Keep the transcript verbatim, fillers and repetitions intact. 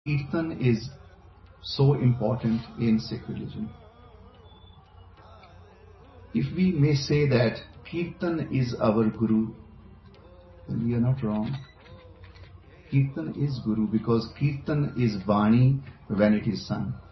Kirtan is so important in Sikh religion. If we may say that Kirtan is our Guru, then we are not wrong. Kirtan is Guru because Kirtan is Vani when it is sung.